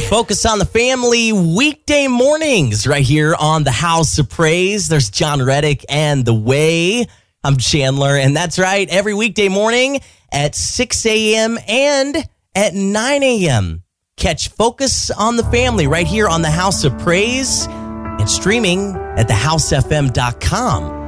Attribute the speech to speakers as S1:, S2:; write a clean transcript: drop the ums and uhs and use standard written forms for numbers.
S1: Focus on the Family weekday mornings right here on the House of Praise. There's John Reddick and The Way. I'm Chandler, and that's right. Every weekday morning at 6 a.m. and at 9 a.m. Catch Focus on the Family right here on the House of Praise and streaming at thehousefm.com.